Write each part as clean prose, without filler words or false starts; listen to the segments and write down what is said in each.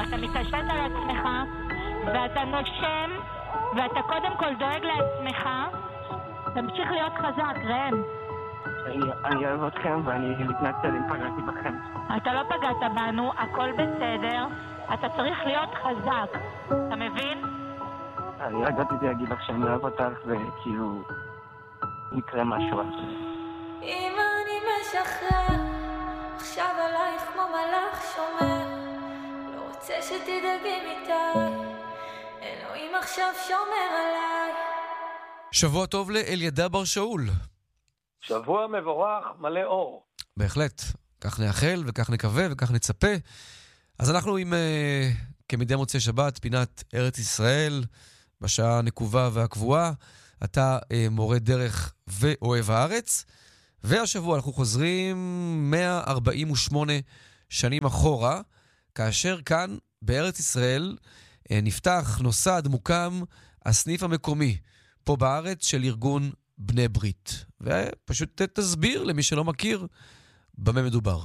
אתה מתעשת על עצמך, ואתה נושם, ואתה קודם כל דואג לעצמך, תמשיך להיות חזק, ראם. אני אוהב אתכם ואני מתנצל אם פגעתי בכם. אתה לא פגעת בנו, הכל בסדר. אתה צריך להיות חזק, אתה מבין? אני רק רציתי להגיד לך שאני אוהב אותך וכאילו יקרה משהו אחר. אם אני משחרר עכשיו עלייך כמו מלאך שומר, לא רוצה שתדאגי מיטי, אלוהים עכשיו שומר עליי. שבוע טוב לאלידע בר שאול. שבוע מבורך, מלא אור. בהחלט, כך נאחל וכך נקווה וכך נצפה. אז אנחנו עם כמדי מוצאי שבת, פינת ארץ ישראל, בשעה הנקובה והקבועה. אתה מורה דרך ואוהב הארץ, והשבוע אנחנו חוזרים 148 שנים אחורה, כאשר כאן בארץ ישראל נוסד, מוקם הסניף המקומי פה בארץ של ארגון בני ברית. ופשוט תסביר למי שלא מכיר במה מדובר.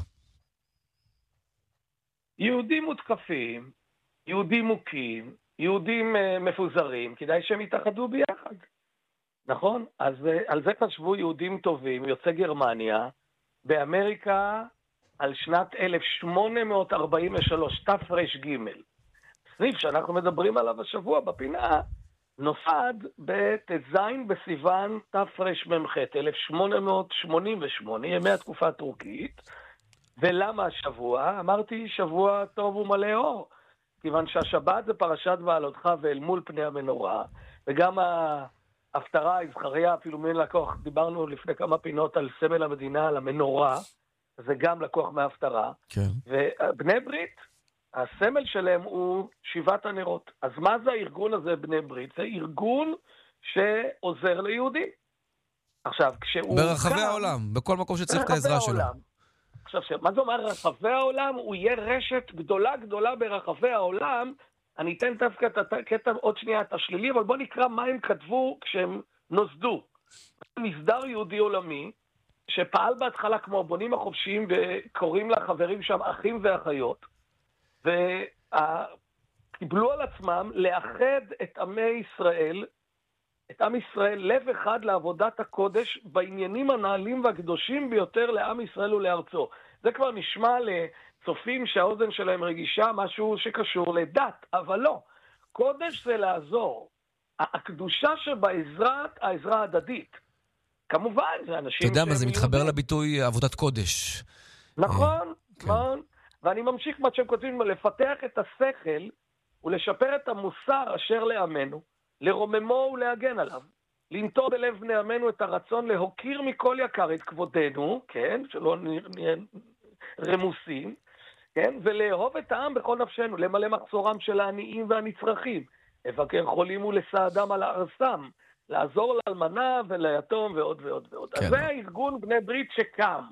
יהודים מותקפים, יהודים מוכים, יהודים מפוזרים, כדאי שהם יתאחדו ביחד. נכון? אז על זה חשבו יהודים טובים, יוצאי גרמניה, באמריקה על שנת 1843, תר"ג. סניף שאנחנו מדברים עליו השבוע בפינה, נוסד בט"ז בסיוון תרמ"ח, 1888, ימי התקופה הטורקית. ולמה השבוע? אמרתי שבוע טוב ומלא אור, כיוון שהשבת זה פרשת בעלותך ואל מול פני המנורה, וגם ההפטרה, הזכריה, אפילו מן לקוח, דיברנו לפני כמה פינות על סמל המדינה, על המנורה, זה גם לקוח מההפטרה. כן. ובני ברית, הסמל שלהם הוא שבעת הנרות. אז מה זה הארגון הזה, בני ברית? זה ארגון שעוזר ליהודים. עכשיו, כשהוא... ברחבי העולם, בכל מקום שצריך את העזרה שלו. עכשיו, מה זה אומר רחבי העולם? הוא יהיה רשת גדולה ברחבי העולם. אני אתן דווקא את הקטע עוד שנייה את השלילי, אבל בוא נקרא מה הם כתבו כשהם נוסדו. מסדר יהודי עולמי, שפעל בהתחלה כמו הבונים החופשיים, וקוראים לחברים שם אחים ואחיות, וקיבלו על עצמם לאחד את עמי ישראל, את עם ישראל, לב אחד לעבודת הקודש, בעניינים הנעלים והקדושים ביותר לעם ישראל ולארצו. זה כבר נשמע לצופים שהאוזן שלהם רגישה, משהו שקשור לדת, אבל לא. קודש זה לעזור. הקדושה שבעזרת, העזרה הדדית. כמובן, זה אנשים... אתה יודע מה, זה מתחבר לביטוי עבודת קודש. נכון, נכון. ואני ממשיך מה שהם כותבים, לפתח את השכל ולשפר את המוסר אשר לעמנו, לרוממו ולהגן עליו, לנטוע בלב בני עמנו את הרצון להוקיר מכל יקר את כבודנו, כן, שלא נהיה רמוסים, כן, ולאהוב את העם בכל נפשנו, למלא מחסורם של העניים והנצרכים, לבקר חולים ולסעדם על הארסם, לעזור לאלמנה וליתום ועוד ועוד ועוד. כן. אז זה הארגון בני ברית שקם.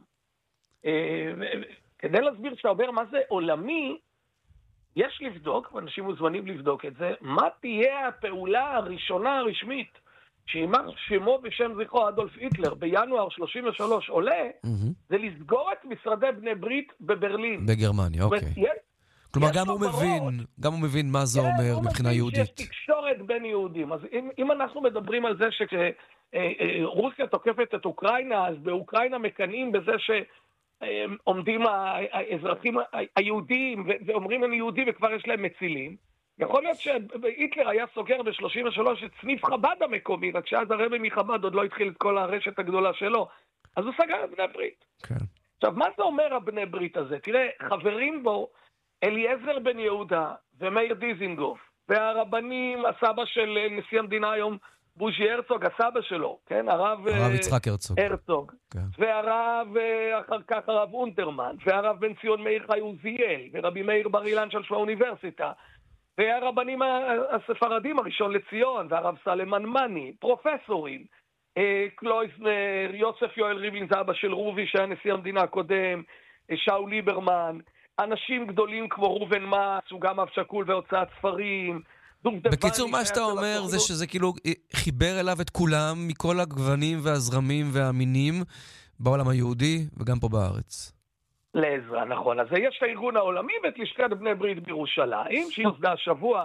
כדי להסביר שאתה אומר מה זה עולמי, יש לבדוק, ואנשים מוזמנים לבדוק את זה, מה תהיה הפעולה הראשונה הרשמית, שימר שמו בשם זכרו אדולף היטלר בינואר 33 עולה, זה לסגור את משרדי בני ברית בברלין. בגרמניה, אוקיי. כלומר, גם הוא מבין מה זה אומר מבחינה יהודית. יש תקשורת בין יהודים. אז אם אנחנו מדברים על זה שרוסיה תוקפת את אוקראינה, אז באוקראינה מקנאים בזה עומדים האזרחים היהודים ואומרים אני יהודי וכבר יש להם מצילים. יכול להיות שהיטלר היה סוגר ב-33 את סניף חב"ד המקומי, רק שאז הרבי מחב"ד עוד לא התחיל את כל הרשת הגדולה שלו. אז הוא סגר את בני ברית. כן. עכשיו, מה זה אומר הבני ברית הזה? תראה, חברים בו אליעזר בן יהודה ומאיר דיזינגוף, והרבנים, הסבא של נשיא המדינה היום, בוז'י הרצוג, הסבא שלו, כן? הרב יצחק הרצוג. כן. והרב, אחר כך הרב אונטרמן, והרב בן ציון מאיר חי עוזיאל, ורבי מאיר בר אילן של האוניברסיטה, והרבנים הספרדים, הראשון לציון, והרב סלמן מני, פרופסורים, קלויזנר, יוסף יואל ריבלין, זה אבא של רובי, שהיה נשיא המדינה הקודם, שאול ליברמן, אנשים גדולים כמו רובן מאס, הוא גם אב שכול והוצאת ספרים. בקיצור, מה שאתה אומר זה שזה כאילו חיבר אליו את כולם, מכל הגוונים והזרמים והמינים, בעולם היהודי וגם פה בארץ. לעזרה, נכון. אז יש את הארגון העולמי ואת לשכת בני ברית בירושלים, שיוסדה השבוע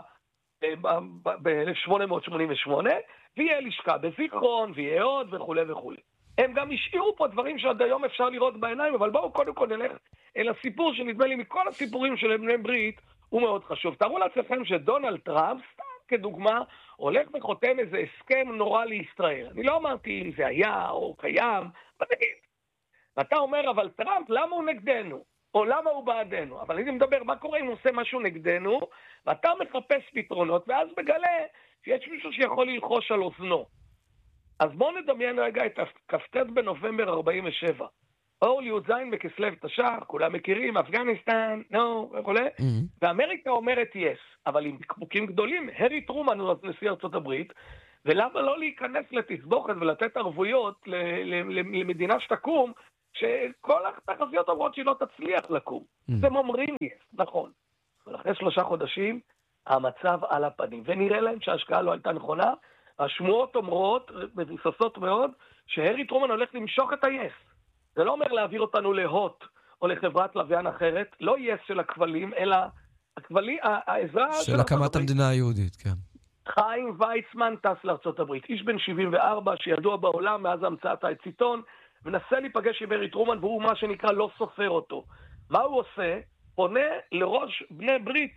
ב-1888, ויהיה לשכה בזיכרון, ויהיה עוד וכו' וכו'. הם גם השאירו פה דברים שעד היום אפשר לראות בעיניים, אבל בואו קודם כל נלך אל הסיפור שנדמה לי מכל הסיפורים של בני ברית, הוא מאוד חשוב. תארו לעצמכם שדונלד טראמפ, סתם כדוגמה, הולך וחותם איזה הסכם נורא לישראל. אני לא אמרתי אם זה היה או קיים, אבל נגיד. ואתה אומר, אבל טראמפ, למה הוא נגדנו? או למה הוא בעדנו? אבל אני מדבר, מה קורה אם הוא עושה משהו נגדנו, ואתה מחפש פתרונות, ואז מגלה שיש מישהו שיכול ללחוש על אוזנו. אז בואו נדמיין רגע את כ"ט בנובמבר 47. אור י"ז בכסלו תש"ח, כולם מכירים, אפגניסטן, וכו'. ואמריקה אומרת יס, אבל עם קבוקים גדולים, הרי טרומן הוא נשיא ארצות הברית, ולמה לא להיכנס לתסבוכת ולתת ערבויות למדינה שתקום, שכל התחזיות אומרות שהיא לא תצליח לקום. הם אומרים יס, נכון. אבל אחרי 3 חודשים, המצב על הפנים, ונראה להם שההשקעה לא הייתה נכונה, השמועות אומרות, מבוססות מאוד, שהרי טרומן הולך למשוך את היס. זה לא אומר להעביר אותנו להוט או לחברת לוויין אחרת, לא יס של הכבלים, אלא העזרה של הקמת המדינה היהודית, כן. חיים ויצמן טס לארצות הברית, איש בן 74 שידוע בעולם מאז המצאת האציטון, מנסה להיפגש עם הרי טרומן והוא מה שנקרא לא סופר אותו. מה הוא עושה? פונה לראש בני ברית,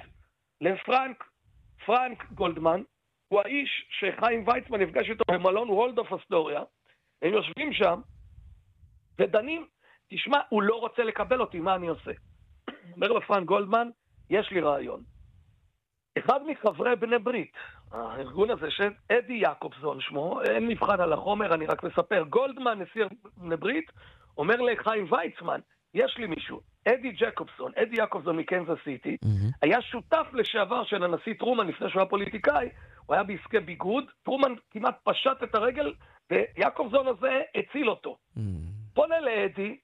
לפרנק גולדמן, הוא האיש שחיים ויצמן נפגש איתו במלון וולדורף אסטוריה, הם יושבים שם ודנים, תשמע, הוא לא רוצה לקבל אותי, מה אני עושה? אומר לפרנק גולדמן, יש לי רעיון. אחד מחברי בני ברית, הארגון הזה שאדי יעקובזון שמו, אין מבחן על החומר, אני רק מספר, גולדמן, נשיא בני ברית, אומר לחיים ויצמן, יש לי מישהו, אדי יעקובזון מקנזס סיטי, היה שותף לשעבר של הנשיא טרומן לפני שהוא היה פוליטיקאי, הוא היה בעסקי ביגוד, טרומן כמעט פשט את הרגל, ויעקובזון הזה הציל אותו. פונה לאדי,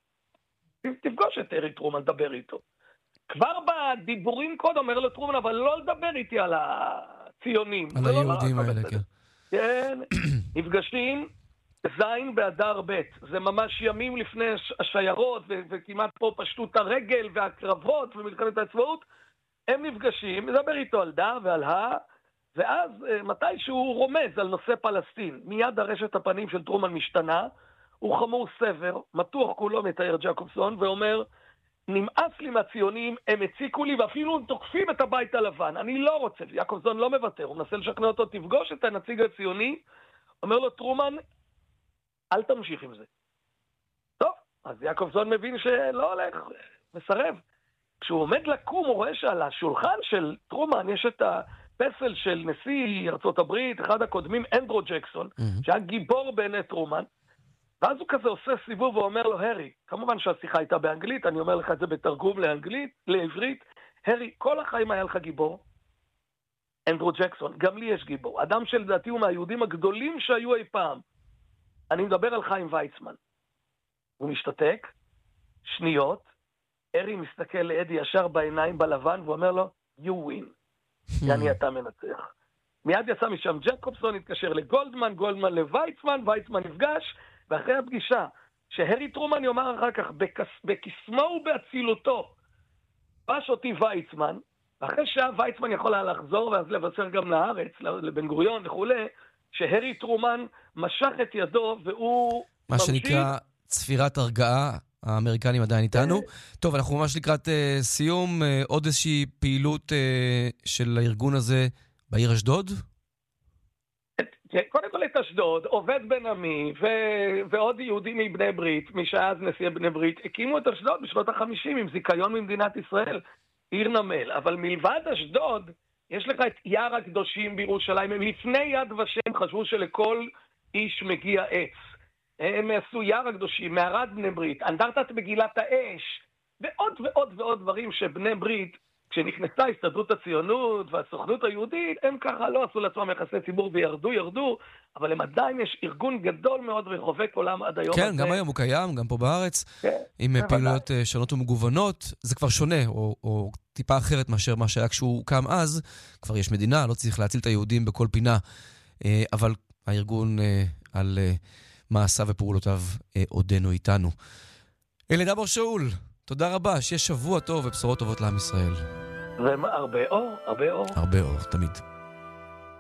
תפגוש את הרי טרומן, דבר איתו. כבר בדיבורים קוד אומר לו טרומן, אבל לא לדבר איתי על הציונים. על היהודים האלה, כן. כן, נפגשים זין באדר ב', זה ממש ימים לפני השיירות, וכמעט פה פשטו את הרגל והקרבות ומלחמת העצמאות, הם נפגשים, מדבר איתו על דה ועל ואז מתי שהוא רומז על נושא פלסטין, מיד הרשת הפנים של טרומן משתנה, הוא חמור סבר, מתוח כולו מתאר ג'קובסון, ואומר, נמאס לי מהציונים, הם הציקו לי, ואפילו הם תוקפים את הבית הלבן, אני לא רוצה, יעקובזון לא מוותר, הוא מנסה לשכנע אותו, תפגוש את הנציג הציוני, אומר לו טרומן, אל תמשיך עם זה. טוב, אז יעקובזון מבין שלא הולך, מסרב. כשהוא עומד לקום, הוא רואה שעל השולחן של טרומן יש את הפסל של נשיא ארצות הברית, אחד הקודמים, אנדרו ג'קסון, שהיה גיבור בעיני טרומן, ואז הוא כזה עושה סיבוב ואומר לו, הרי, כמובן שהשיחה הייתה באנגלית, אני אומר לך את זה בתרגום לעברית, הרי, כל החיים היה לך גיבור, אנדרו ג'קסון, גם לי יש גיבור, אדם שלדעתי הוא מהיהודים הגדולים שהיו אי פעם, אני מדבר על חיים ויצמן. הוא משתתק, שניות, הרי מסתכל לאדי ישר בעיניים בלבן, ואומר לו, you win. יעני אתה מנצח. מיד יצא משם ג'קובסון, התקשר לגולדמן, גולדמן לויצמן, ויצמן נפגש, ואחרי הפגישה, שהרי טרומן יאמר אחר כך, בקסמו ובאצילותו, פש אותי ויצמן, ואחרי שעה ויצמן יכול היה לחזור, ואז לבשר גם לארץ, לבן גוריון וכו', שהרי טרומן משך את ידו, והוא מה שנקרא צפירת הרגעה, האמריקנים עדיין איתנו. טוב, אנחנו ממש לקראת סיום, עוד איזושהי פעילות של הארגון הזה בעיר אשדוד? קודם כל את אשדוד, עובד בן עמי ועוד יהודים מבני ברית, מי שהיה אז נשיא בני ברית, הקימו את אשדוד בשנות ה-50 עם זיכיון ממדינת ישראל, עיר נמל. אבל מלבד אשדוד, יש לך את יער הקדושים בירושלים, הם לפני יד ושם חשבו שלכל איש מגיע עץ. הם עשו יער הקדושים, מערת בני ברית, אנדרטת מגילת האש, ועוד ועוד ועוד דברים שבני ברית, כשנכנסה הסתדרות הציונות והסוכנות היהודית, הם ככה לא עשו לעצמם יחסי ציבור וירדו, אבל הם עדיין יש ארגון גדול מאוד וחובק עולם עד היום. כן, גם היום הוא קיים, גם פה בארץ, עם פעילויות שונות ומגוונות. זה כבר שונה, או טיפה אחרת מאשר מה שהיה כשהוא הוקם אז. כבר יש מדינה, לא צריך להציל את היהודים בכל פינה, אבל הארגון על מעשיו ופעולותיו עודנו איתנו. אלעד אבור שאול, תודה רבה, שיהיה שבוע טוב ובשורות טובות לעם ישראל. והרבה אור, הרבה אור. הרבה אור, תמיד.